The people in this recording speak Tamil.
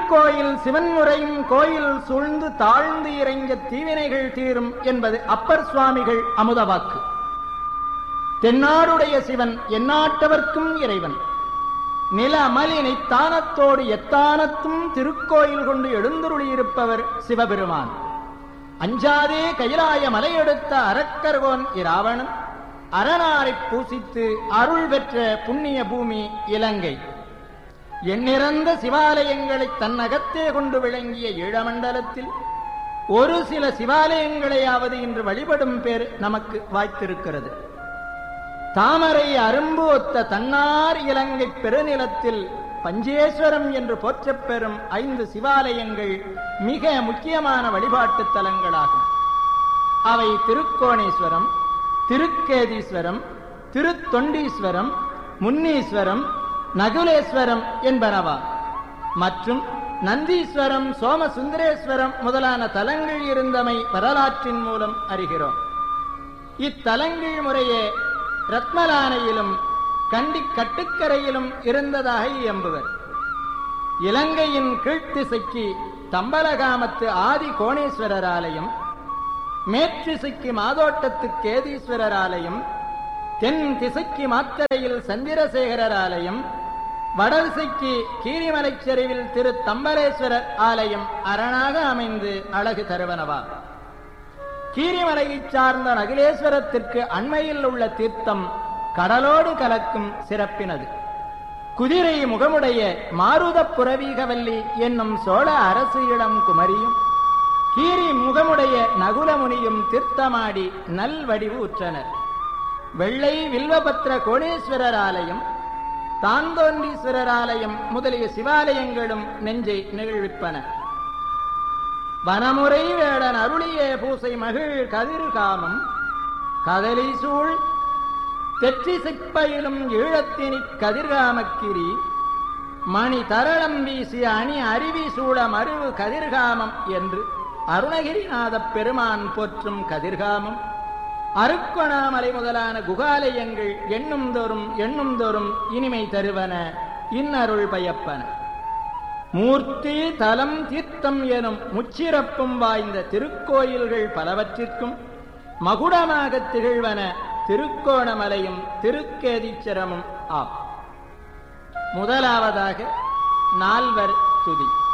திருக்கோயில் சிவன் உரையும் கோயில் சூழ்ந்து தாழ்ந்து இறங்கிய தீவினைகள் தீரும் என்பது அப்பர் சுவாமிகள் அமுதவாக்கு. தென்னாடுடைய சிவன் எந்நாட்டவர்க்கும் இறைவன். நில அமலினை தானத்தோடு எத்தானத்தும் திருக்கோயில் கொண்டு எழுந்துருளியிருப்பவர் சிவபெருமான். அஞ்சாதே கைலாய மலையெடுத்த அரக்கர்கோன் இராவணன் அரணாரை பூசித்து அருள் பெற்ற புண்ணிய பூமி இலங்கை. எண்ணிறந்த சிவாலயங்களை தன்னகத்தே கொண்டு விளங்கிய ஈழமண்டலத்தில் ஒரு சில சிவாலயங்களையாவது இன்று வழிபடும் பேர் நமக்கு வாய்த்திருக்கிறது. தாமரை அரும்பு ஒத்த தன்னார் இலங்கை பெருநிலத்தில் பஞ்சேஸ்வரம் என்று போற்றப் பெறும் 5 சிவாலயங்கள் மிக முக்கியமான வழிபாட்டு தலங்களாகும். அவை திருக்கோணேஸ்வரம், திருக்கேதீஸ்வரம், திருத்தொண்டீஸ்வரம், முன்னீஸ்வரம், நகுலேஸ்வரம் என்பனவா. மற்றும் நந்தீஸ்வரம், சோமசுந்தரேஸ்வரம் முதலான தலங்கள் இருந்தமை வரலாற்றின் மூலம் அறிகிறோம். இத்தலங்கள் முறையே ரத்மலானையிலும் கண்டி கட்டுக்கரையிலும் இருந்ததாக இயம்புவர். இலங்கையின் கீழ்த்திசைக்கு தம்பலகாமத்து ஆதி கோணேஸ்வரர் ஆலயம், மேற்றிசைக்கு மாதோட்டத்து கேதீஸ்வரர் ஆலயம், தென் திசைக்கு மாத்தரையில் சந்திரசேகரர் ஆலயம், வடதிசைக்கு கீரிமலைச்சரிவில் திரு தம்பலேஸ்வரர் ஆலயம் அரணாக அமைந்து அழகு தருவனவா. கீரிமலையைச் சார்ந்த நகுலேஸ்வரத்திற்கு அண்மையில் உள்ள தீர்த்தம் கடலோடு கலக்கும் சிறப்பினது. குதிரை முகமுடைய மாருத புரவீகவல்லி என்னும் சோழ அரசு இளம் குமரியும் கீரி முகமுடைய நகுலமுனியும் தீர்த்தமாடி நல்வடிவு உற்றனர். வெள்ளை வில்வபத்ர கோணேஸ்வரர் ஆலயம், தாந்தோன்றீஸ்வரர் ஆலயம் முதலிய சிவாலயங்களும் நெஞ்சை நிகழ்விப்பன. வனமுறை வேடன் அருளிய பூசை மகிழ் கதிர்காமம் கதலி சூழ் தெற்றி சிப்பயிலும் ஈழத்தினி கதிர்காமக்கிரி மணி தரளம் வீசிய அணி அருவி சூழ மருவு கதிர்காமம் என்று அருணகிரிநாதப் பெருமான் போற்றும் கதிர்காமம், அருக்கொணாமலை முதலான குகாலயங்கள் எண்ணும் தோறும் இனிமை தருவன, இன்னருள் பயப்பன. மூர்த்தி தலம் தீர்த்தம் எனும் முச்சிறப்பும் வாய்ந்த திருக்கோயில்கள் பலவற்றிற்கும் மகுடமாக திகழ்வன திருக்கோணமலையும் திருக்கேதீச்சரமும் ஆம். முதலாவதாக 4 துதி.